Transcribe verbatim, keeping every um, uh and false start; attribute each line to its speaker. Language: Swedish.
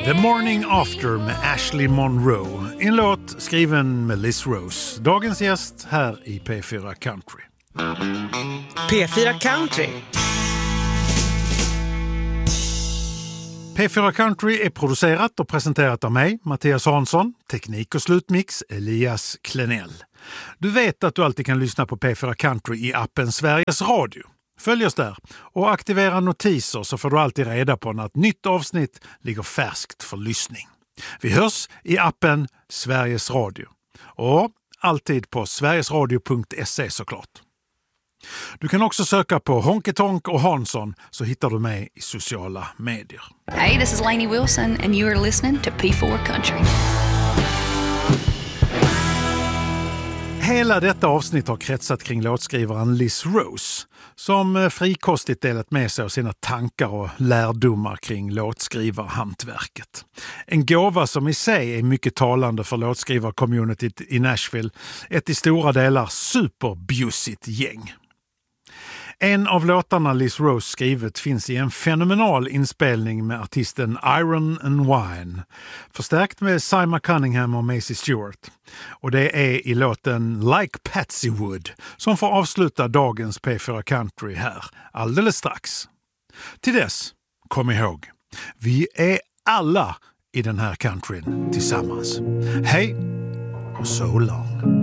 Speaker 1: The Morning After med Ashley Monroe. En låt skriven med Liz Rose. Dagens gäst här i P fyra Country.
Speaker 2: P fyra Country.
Speaker 1: P fyra Country är producerat och presenterat av mig, Mattias Hansson. Teknik och slutmix, Elias Klenell. Du vet att du alltid kan lyssna på P fyra Country i appen Sveriges Radio. Följ oss där och aktivera notiser så får du alltid reda på när ett nytt avsnitt ligger färskt för lyssning. Vi hörs i appen Sveriges Radio och alltid på sverigesradio punkt se såklart. Du kan också söka på Honky Tonk och Hansson så hittar du mig i sociala medier.
Speaker 3: Hey, this is Lainey Wilson and you are listening to P fyra Country.
Speaker 1: Hela detta avsnitt har kretsat kring låtskrivaren Liz Rose som frikostigt delat med sig av sina tankar och lärdomar kring låtskrivarhantverket. En gåva som i sig är mycket talande för låtskrivarcommunityt i Nashville, ett i stora delar superbjussigt gäng. En av låtarna Liz Rose skrivit finns i en fenomenal inspelning med artisten Iron and Wine, förstärkt med Simon Cunningham och Macy Stewart. Och det är i låten Like Patsy Wood som får avsluta dagens P fyra Country här alldeles strax. Till dess, kom ihåg, vi är alla i den här countryn tillsammans. Hej och so long!